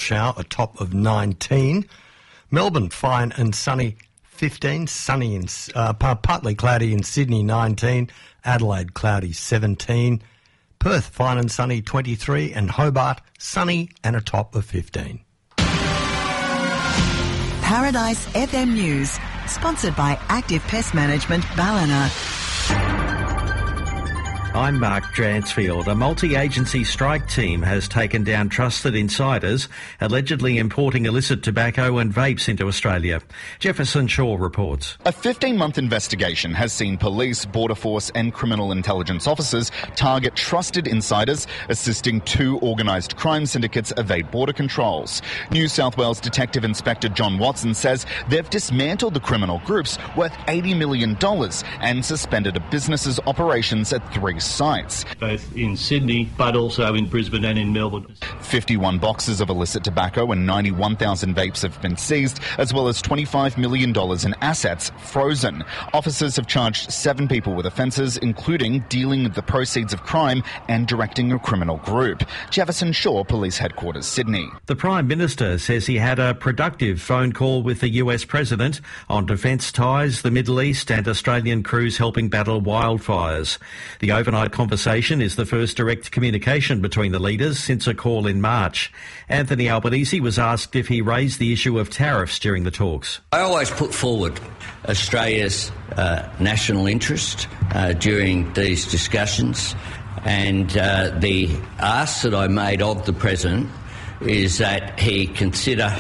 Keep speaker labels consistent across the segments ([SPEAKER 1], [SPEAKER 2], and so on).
[SPEAKER 1] shower, a top of 19. Melbourne, fine and sunny, 15. Sunny and partly cloudy in Sydney, 19. Adelaide, cloudy, 17. Perth, fine and sunny, 23. And Hobart, sunny and a top of 15.
[SPEAKER 2] Paradise FM News, sponsored by Active Pest Management, Ballina.
[SPEAKER 3] I'm Mark Dransfield. A multi-agency strike team has taken down trusted insiders allegedly importing illicit tobacco and vapes into Australia. Jefferson Shaw reports.
[SPEAKER 4] A 15-month investigation has seen police, border force and criminal intelligence officers target trusted insiders, assisting 2 organised crime syndicates evade border controls. New South Wales Detective Inspector John Watson says they've dismantled the criminal groups worth $80 million and suspended a business's operations at 3 sites.
[SPEAKER 5] Both in Sydney, but also in Brisbane and in Melbourne.
[SPEAKER 4] 51 boxes of illicit tobacco and 91,000 vapes have been seized, as well as $25 million in assets frozen. Officers have charged 7 people with offences, including dealing with the proceeds of crime and directing a criminal group. Jefferson Shaw, Police Headquarters, Sydney.
[SPEAKER 3] The Prime Minister says he had a productive phone call with the US President on defence ties, the Middle East and Australian crews helping battle wildfires. The overnight conversation is the first direct communication between the leaders since a call in March. Anthony Albanese was asked if he raised the issue of tariffs during the talks.
[SPEAKER 6] I always put forward Australia's national interest during these discussions, and the ask that I made of the President is that he consider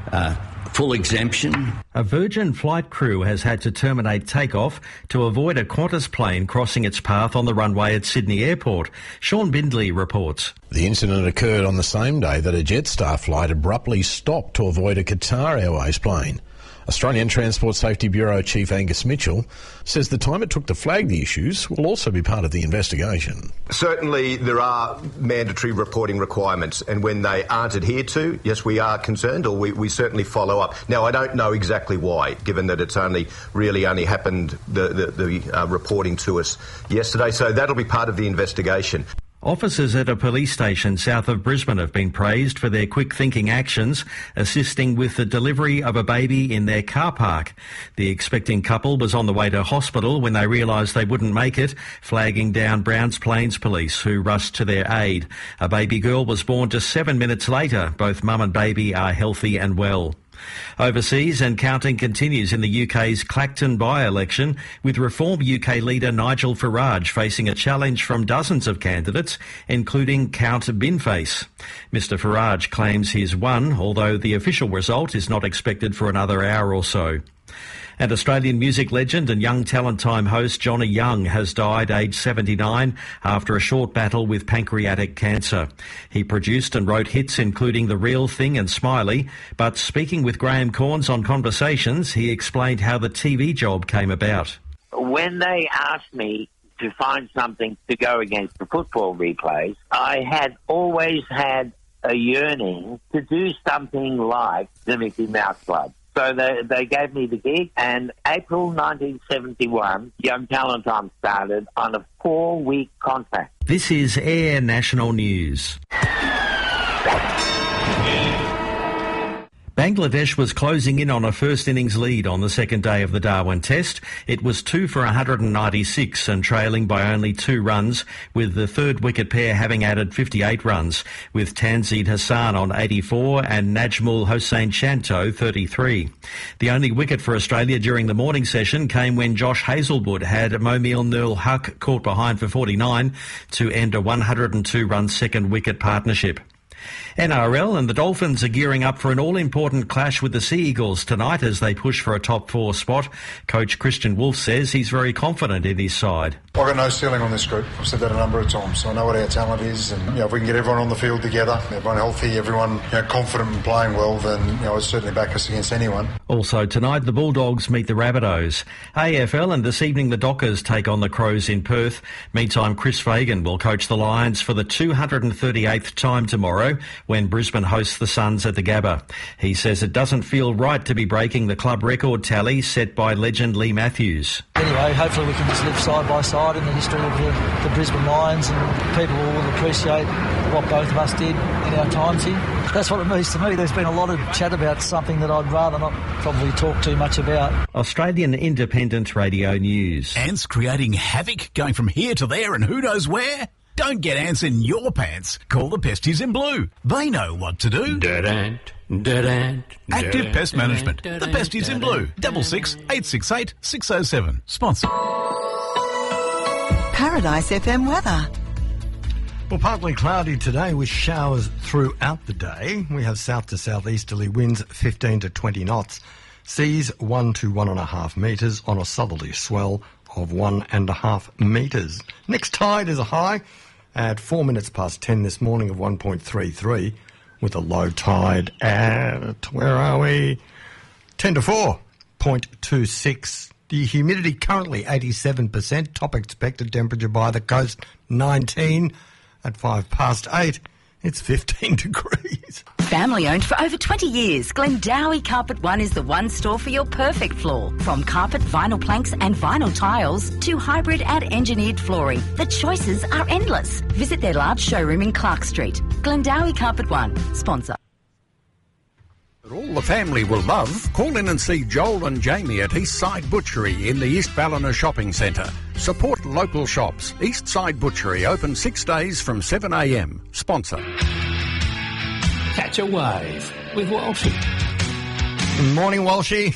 [SPEAKER 6] full exemption.
[SPEAKER 3] A Virgin flight crew has had to terminate takeoff to avoid a Qantas plane crossing its path on the runway at Sydney Airport. Sean Bindley reports.
[SPEAKER 7] The incident occurred on the same day that a Jetstar flight abruptly stopped to avoid a Qatar Airways plane. Australian Transport Safety Bureau Chief Angus Mitchell says the time it took to flag the issues will also be part of the investigation.
[SPEAKER 8] Certainly there are mandatory reporting requirements, and when they aren't adhered to, yes, we are concerned, or we certainly follow up. Now, I don't know exactly why, given that it's only happened, the reporting to us yesterday, so that'll be part of the investigation.
[SPEAKER 3] Officers at a police station south of Brisbane have been praised for their quick-thinking actions, assisting with the delivery of a baby in their car park. The expecting couple was on the way to hospital when they realised they wouldn't make it, flagging down Browns Plains police, who rushed to their aid. A baby girl was born just 7 minutes later. Both mum and baby are healthy and well. Overseas, and counting continues in the UK's Clacton by-election, with Reform UK leader Nigel Farage facing a challenge from dozens of candidates, including Count Binface. Mr Farage claims he's won, although the official result is not expected for another hour or so. And Australian music legend and Young Talent Time host Johnny Young has died aged 79 after a short battle with pancreatic cancer. He produced and wrote hits including The Real Thing and Smiley, but speaking with Graham Corns on Conversations, he explained how the TV job came about.
[SPEAKER 9] When they asked me to find something to go against the football replays, I had always had a yearning to do something like the Mickey Mouse Club. So they gave me the gig, and April 1971, Young Talent Time started on a 4-week contract.
[SPEAKER 3] This is Air National News. Bangladesh was closing in on a first innings lead on the second day of the Darwin Test. It was 2 for 196 and trailing by only 2 runs, with the third wicket pair having added 58 runs, with Tanzid Hassan on 84 and Najmul Hossain Shanto 33. The only wicket for Australia during the morning session came when Josh Hazlewood had Momil Nurul Haq caught behind for 49 to end a 102-run second wicket partnership. NRL and the Dolphins are gearing up for an all-important clash with the Sea Eagles tonight as they push for a top 4 spot. Coach Christian Wolf says he's very confident in his side.
[SPEAKER 10] I've got no ceiling on this group. I've said that a number of times. I know what our talent is, and if we can get everyone on the field together, everyone healthy, everyone confident and playing well, then I'd certainly back us against anyone.
[SPEAKER 3] Also tonight, the Bulldogs meet the Rabbitohs. AFL, and this evening the Dockers take on the Crows in Perth. Meantime, Chris Fagan will coach the Lions for the 238th time tomorrow when Brisbane hosts the Suns at the Gabba. He says it doesn't feel right to be breaking the club record tally set by legend Lee Matthews.
[SPEAKER 11] Anyway, hopefully we can just live side by side in the history of the Brisbane Lions, and people will appreciate what both of us did in our times here. That's what it means to me. There's been a lot of chat about something that I'd rather not probably talk too much about.
[SPEAKER 3] Australian Independent Radio News.
[SPEAKER 12] Ants creating havoc, going from here to there and who knows where? Don't get ants in your pants. Call the Pesties in Blue. They know what to do. Active Pest Management. The Pesties in Blue. 66 868 607. Sponsor.
[SPEAKER 2] Paradise FM weather.
[SPEAKER 1] Well, partly cloudy today with showers throughout the day. We have south to southeasterly winds 15 to 20 knots. Seas 1 to 1.5 metres on a southerly swell of 1.5 metres. Next tide is a high at 4 minutes past 10 this morning of 1.33 with a low tide at, where are we? 10 to 4.26. The humidity currently 87%. Top expected temperature by the coast 19. At 8 it's 15 degrees.
[SPEAKER 13] Family owned for over 20 years, Glendowie Carpet One is the one store for your perfect floor. From carpet, vinyl planks and vinyl tiles to hybrid and engineered flooring, the choices are endless. Visit their large showroom in Clark Street. Glendowie Carpet One, sponsor.
[SPEAKER 14] All the family will love. Call in and see Joel and Jamie at Eastside Butchery in the East Ballina Shopping Centre. Support local shops. Eastside Butchery open 6 days from 7 a.m. Sponsor.
[SPEAKER 15] Catch a wave with Walshy.
[SPEAKER 1] Good morning, Walshy.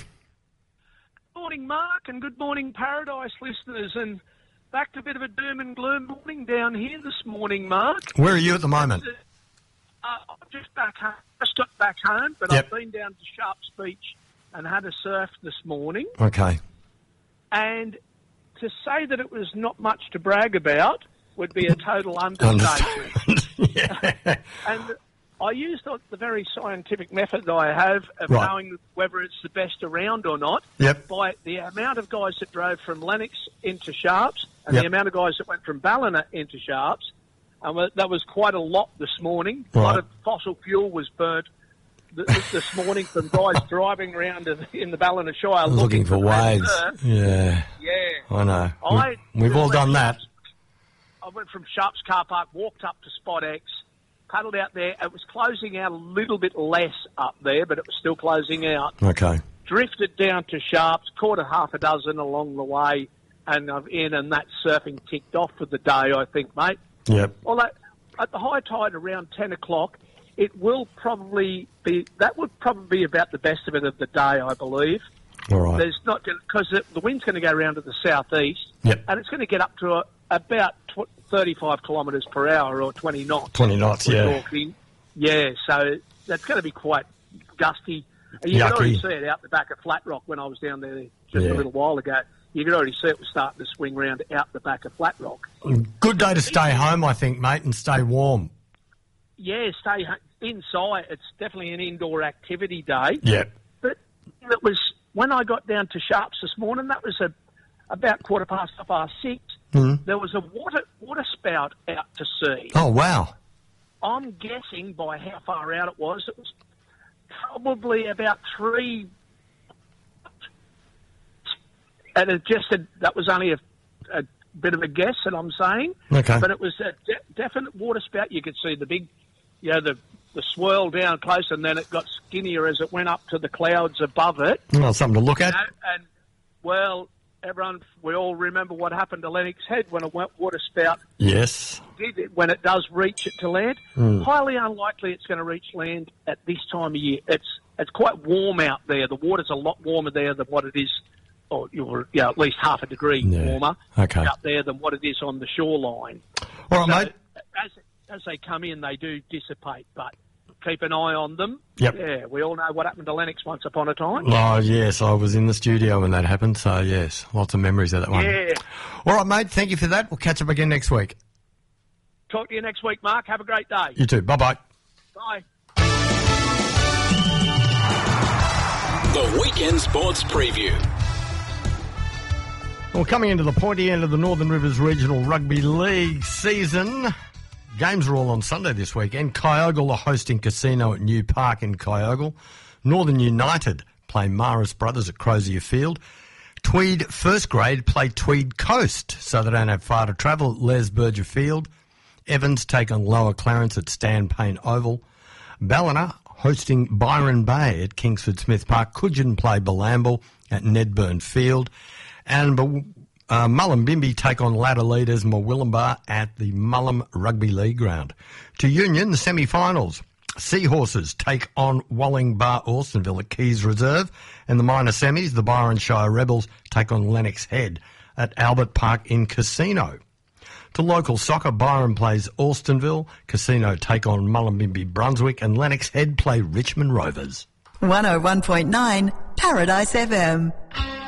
[SPEAKER 16] Good morning, Mark, and good morning, Paradise listeners. And back to a bit of a doom and gloom morning down here this morning, Mark.
[SPEAKER 1] Where are you at the moment?
[SPEAKER 16] I'm just back home. Just got back home, but I've been down to Sharps Beach and had a surf this morning.
[SPEAKER 1] Okay.
[SPEAKER 16] And to say that it was not much to brag about would be a total understatement. And I used the very scientific method I have of knowing whether it's the best around or not by the amount of guys that drove from Lennox into Sharps and the amount of guys that went from Ballina into Sharps. That was quite a lot this morning. A lot of fossil fuel was burnt this morning from guys driving around in the Ballina Shire
[SPEAKER 1] looking for waves. Yeah. I know. We've all done that.
[SPEAKER 16] I went from Sharps car park, walked up to Spot X, paddled out there. It was closing out a little bit less up there, but it was still closing out.
[SPEAKER 1] Okay.
[SPEAKER 16] Drifted down to Sharps, caught a half a dozen along the way, and I'm in, and that surfing ticked off for the day, I think, mate.
[SPEAKER 1] Yep.
[SPEAKER 16] Well, at the high tide around 10 o'clock, it will probably be, that would probably be about the best of it of the day, I believe.
[SPEAKER 1] All right.
[SPEAKER 16] There's not, because the wind's going to go around to the southeast, and it's going to get up to about 35 kilometres per hour or 20 knots.
[SPEAKER 1] 20 knots,
[SPEAKER 16] talking. Yeah, so that's going to be quite gusty. You could already see it out the back of Flat Rock when I was down there just a little while ago. You could already see it was starting to swing round out the back of Flat Rock.
[SPEAKER 1] Good day to stay home, I think, mate, and stay warm.
[SPEAKER 16] Yeah, stay inside. It's definitely an indoor activity day.
[SPEAKER 1] Yeah.
[SPEAKER 16] But it was, when I got down to Sharps this morning, that was about 6:15. There was a water spout out to sea.
[SPEAKER 1] Oh, wow.
[SPEAKER 16] I'm guessing by how far out it was probably about 3. And that was only a bit of a guess that I'm saying.
[SPEAKER 1] Okay.
[SPEAKER 16] But it was a definite water spout. You could see the big, the swirl down close, and then it got skinnier as it went up to the clouds above it.
[SPEAKER 1] Well, something to look at.
[SPEAKER 16] And, we all remember what happened to Lennox Head when a water spout when it does reach it to land. Highly unlikely it's going to reach land at this time of year. It's quite warm out there. The water's a lot warmer there than what it is, or at least half a degree warmer out there than what it is on the shoreline.
[SPEAKER 1] All right, mate.
[SPEAKER 16] As they come in, they do dissipate, but keep an eye on them.
[SPEAKER 1] Yep.
[SPEAKER 16] Yeah, we all know what happened to Lennox once upon a time.
[SPEAKER 1] Oh, yes, I was in the studio when that happened, so yes, lots of memories of that one.
[SPEAKER 16] Yeah.
[SPEAKER 1] All right, mate, thank you for that. We'll catch up again next week.
[SPEAKER 16] Talk to you next week, Mark. Have a great day.
[SPEAKER 1] You too. Bye-bye.
[SPEAKER 16] Bye.
[SPEAKER 12] The Weekend Sports Preview.
[SPEAKER 1] Well, coming into the pointy end of the Northern Rivers Regional Rugby League season, games are all on Sunday this weekend. Kyogle are hosting Casino at New Park in Kyogle. Northern United play Maris Brothers at Crozier Field. Tweed First Grade play Tweed Coast, so they don't have far to travel at Les Berger Field. Evans take on Lower Clarence at Stan Payne Oval. Ballina hosting Byron Bay at Kingsford Smith Park. Coogin play Bilambil at Nedburn Field. And Mullumbimby take on ladder leaders Murwillumbah at the Mullum Rugby League ground. To Union, the semi-finals. Seahorses take on Wallingbar Alstonville at Keys Reserve. And the minor semis, the Byron Shire Rebels take on Lennox Head at Albert Park in Casino. To local soccer, Byron plays Alstonville, Casino take on Mullumbimby Brunswick, and Lennox Head play Richmond Rovers.
[SPEAKER 2] 101.9 Paradise FM.